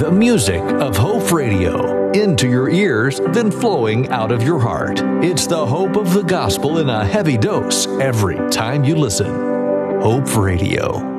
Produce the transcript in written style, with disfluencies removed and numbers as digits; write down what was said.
The music of Hope Radio, into your ears, then flowing out of your heart. It's the hope of the gospel in a heavy dose every time you listen. Hope Radio.